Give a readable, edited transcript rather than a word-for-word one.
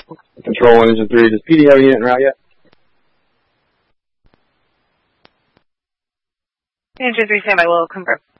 Control Engine 3. Does PD have a unit en route yet? Engine 3 standby, will confirm.